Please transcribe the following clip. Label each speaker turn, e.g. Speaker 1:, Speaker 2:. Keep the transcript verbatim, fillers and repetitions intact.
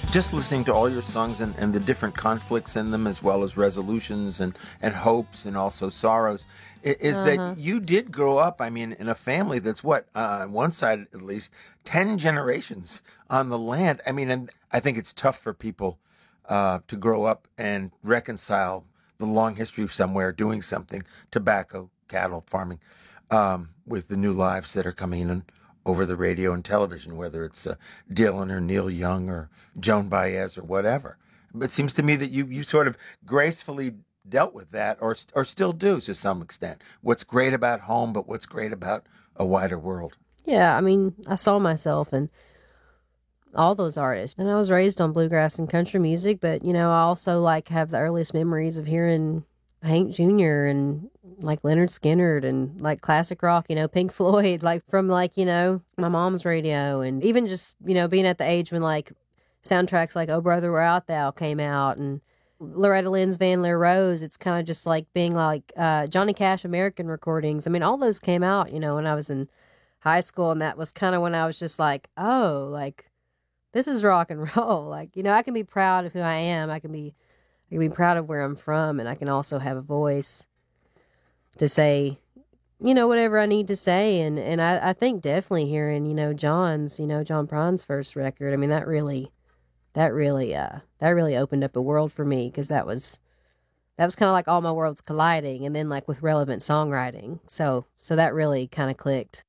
Speaker 1: Just listening to all your songs and, and the different conflicts in them, as well as resolutions and, and hopes and also sorrows, i- is
Speaker 2: Uh-huh.
Speaker 1: that you did grow up, I mean, in a family that's what, uh, on one side at least, ten generations on the land. I mean, and I think it's tough for people uh, to grow up and reconcile the long history of somewhere doing something, tobacco, cattle, farming, um, with the new lives that are coming in over the radio and television, whether it's uh, Dylan or Neil Young or Joan Baez or whatever. But it seems to me that you you sort of gracefully dealt with that, or or still do to some extent. What's great about home, but what's great about a wider world.
Speaker 2: Yeah, I mean, I saw myself in all those artists. And I was raised on bluegrass and country music, but, you know, I also, like, have the earliest memories of hearing Hank Junior and, like, Leonard Skinner and, like, classic rock, you know, Pink Floyd, like, from, like, you know, my mom's radio. And even just, you know, being at the age when, like, soundtracks like Oh Brother, Where Art Thou came out, and Loretta Lynn's Van Lear Rose. It's kind of just like being like uh, Johnny Cash American recordings. I mean, all those came out, you know, when I was in high school, and that was kind of when I was just like, oh, like, this is rock and roll. Like, you know, I can be proud of who I am. I can be, I can be proud of where I'm from, and I can also have a voice to say, you know, whatever I need to say. And, and I, I think definitely hearing, you know, John's, you know, John Prine's first record, I mean, that really, that really, uh, that really opened up a world for me, because that was, that was kind of like all my worlds colliding, and then like with relevant songwriting. So, so that really kind of clicked.